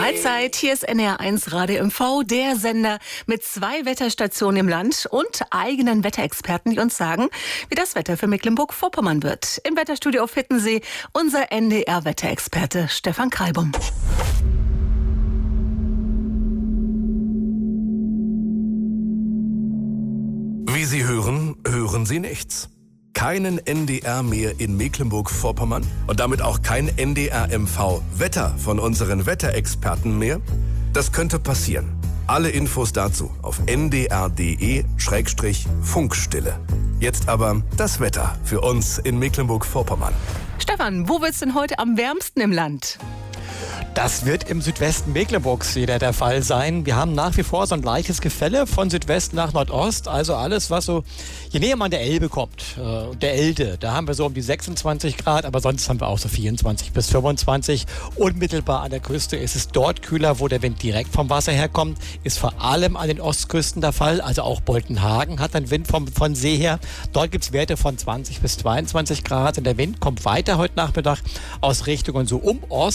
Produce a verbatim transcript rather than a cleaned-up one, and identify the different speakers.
Speaker 1: Mahlzeit, hier ist N R eins Radio M V, der Sender mit zwei Wetterstationen im Land und eigenen Wetterexperten, die uns sagen, wie das Wetter für Mecklenburg-Vorpommern wird. Im Wetterstudio auf Hittensee unser N D R-Wetterexperte Stefan Kreibum.
Speaker 2: Wie Sie hören, hören Sie nichts. Keinen N D R mehr in Mecklenburg-Vorpommern und damit auch kein N D R M V Wetter von unseren Wetterexperten mehr? Das könnte passieren. Alle Infos dazu auf n d r punkt d e Schrägstrich Funkstille. Jetzt aber das Wetter für uns in Mecklenburg-Vorpommern.
Speaker 1: Stefan, wo wird's denn heute am wärmsten im Land?
Speaker 3: Das wird im Südwesten Mecklenburgs wieder der Fall sein. Wir haben nach wie vor so ein leichtes Gefälle von Südwest nach Nordost. Also alles, was so, je näher man der Elbe kommt, äh, der Elde, da haben wir so um die sechsundzwanzig Grad, aber sonst haben wir auch so vierundzwanzig bis fünfundzwanzig. Unmittelbar an der Küste ist es dort kühler, wo der Wind direkt vom Wasser herkommt. Ist vor allem an den Ostküsten der Fall. Also auch Boltenhagen hat einen Wind vom, von See her. Dort gibt es Werte von zwanzig bis zweiundzwanzig Grad. Und der Wind kommt weiter heute Nachmittag aus Richtungen so um Ost.